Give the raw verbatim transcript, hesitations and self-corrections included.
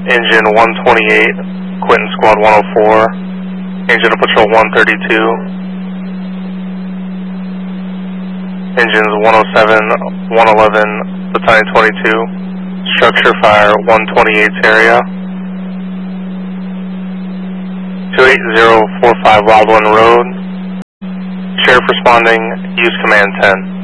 Engine one twenty-eight, Quinton Squad one oh four, Engine of Patrol one thirty-two, Engines one oh seven, one eleven, Battalion twenty-two, Structure Fire one twenty-eight area, two eight zero four five Loveland Road, Sheriff responding, use Command ten.